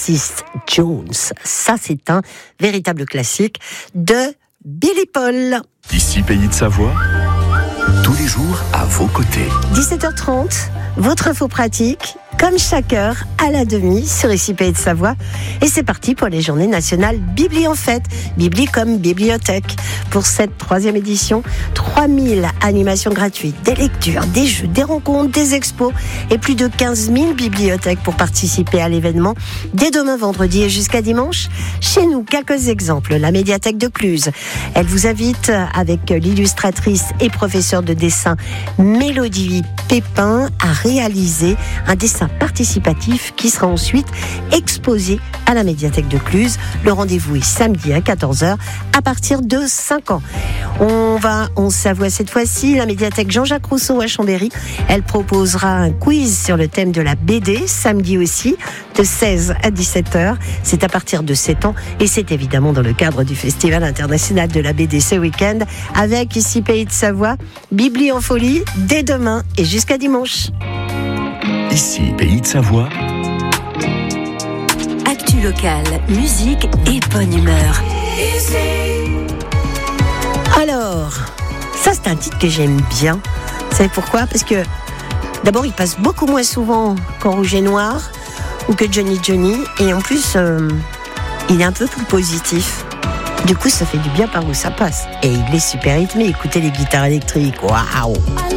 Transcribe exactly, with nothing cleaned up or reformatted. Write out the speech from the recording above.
Missus Jones. Ça, c'est un véritable classique de Billy Paul. Ici Pays de Savoie, tous les jours à vos côtés. dix-sept heures trente, votre info pratique, comme chaque heure, à la demi, sur Ici Pays de Savoie. Et c'est parti pour les journées nationales Bibli en fête. Bibli comme bibliothèque. Pour cette troisième édition, trois mille animations gratuites, des lectures, des jeux, des rencontres, des expos et plus de quinze mille bibliothèques pour participer à l'événement dès demain vendredi et jusqu'à dimanche. Chez nous, quelques exemples. La médiathèque de Cluse. Elle vous invite avec l'illustratrice et professeure de dessin Mélodie Pépin à réaliser un dessin participatif qui sera ensuite exposé à la médiathèque de Cluse. Le rendez-vous est samedi à quatorze heures à partir de cinq ans. On va en Savoie cette fois-ci, la médiathèque Jean-Jacques Rousseau à Chambéry. Elle proposera un quiz sur le thème de la B D, samedi aussi, de seize à dix-sept heures. C'est à partir de sept ans et c'est évidemment dans le cadre du Festival international de la B D ce week-end avec Ici Pays de Savoie, Bibli en folie dès demain et jusqu'à dimanche. Ici Pays de Savoie. Actu locale, musique et bonne humeur. Alors, ça c'est un titre que j'aime bien. Vous savez pourquoi ? Parce que d'abord il passe beaucoup moins souvent qu'en Rouge et Noir ou que Johnny Johnny. Et en plus, euh, il est un peu plus positif. Du coup, ça fait du bien par où ça passe. Et il est super rythmé. Écoutez les guitares électriques. Waouh!